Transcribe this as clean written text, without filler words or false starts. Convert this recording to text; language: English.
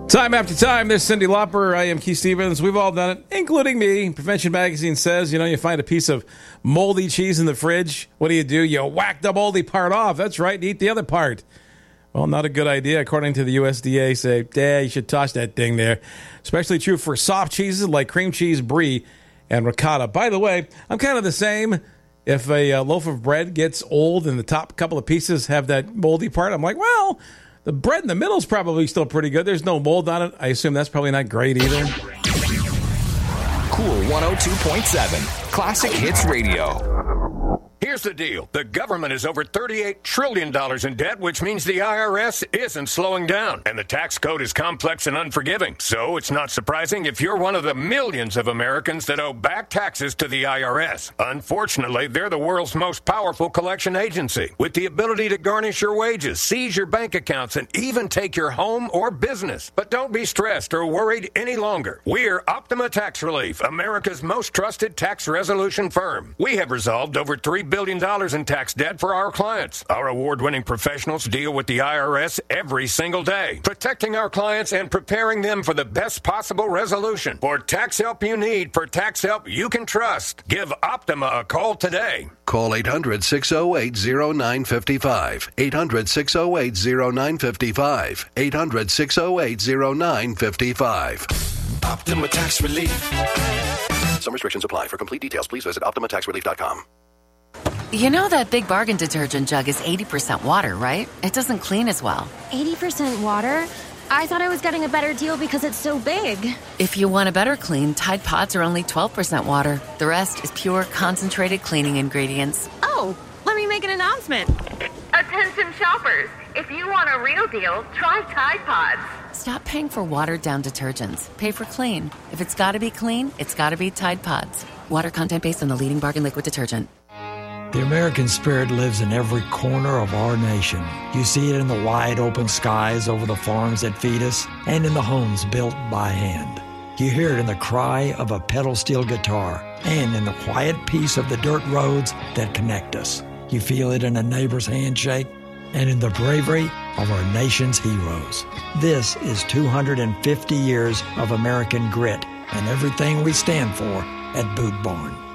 Time after time, there's Cyndi Lauper. I am Keith Stevens. We've all done it, including me. Prevention Magazine says, you find a piece of moldy cheese in the fridge. What do? You whack the moldy part off. That's right, and eat the other part. Well, not a good idea, according to the USDA. Say, you should toss that thing there. Especially true for soft cheeses like cream cheese, brie, and ricotta. By the way, I'm kind of the same. If a loaf of bread gets old and the top couple of pieces have that moldy part, I'm like, well, the bread in the middle is probably still pretty good. There's no mold on it. I assume that's probably not great either. Cool 102.7 Classic Hits Radio. Here's the deal. The government is over $38 trillion in debt, which means the IRS isn't slowing down. And the tax code is complex and unforgiving. So it's not surprising if you're one of the millions of Americans that owe back taxes to the IRS. Unfortunately, they're the world's most powerful collection agency, with the ability to garnish your wages, seize your bank accounts, and even take your home or business. But don't be stressed or worried any longer. We're Optima Tax Relief, America's most trusted tax resolution firm. We have resolved over $3 billion in tax debt for our clients. Our award-winning professionals deal with the IRS every single day, protecting our clients and preparing them for the best possible resolution. For tax help you need, for tax help you can trust, give Optima a call today. Call 800-608-0955. 800-608-0955. 800-608-0955. Optima Tax Relief. Some restrictions apply. For complete details, please visit OptimaTaxRelief.com. You know that Big Bargain detergent jug is 80% water, right? It doesn't clean as well. 80% water? I thought I was getting a better deal because it's so big. If you want a better clean, Tide Pods are only 12% water. The rest is pure, concentrated cleaning ingredients. Oh, let me make an announcement. Attention shoppers. If you want a real deal, try Tide Pods. Stop paying for watered-down detergents. Pay for clean. If it's got to be clean, it's got to be Tide Pods. Water content based on the leading bargain liquid detergent. The American spirit lives in every corner of our nation. You see it in the wide open skies over the farms that feed us and in the homes built by hand. You hear it in the cry of a pedal steel guitar and in the quiet peace of the dirt roads that connect us. You feel it in a neighbor's handshake and in the bravery of our nation's heroes. This is 250 years of American grit and everything we stand for at Boot Barn.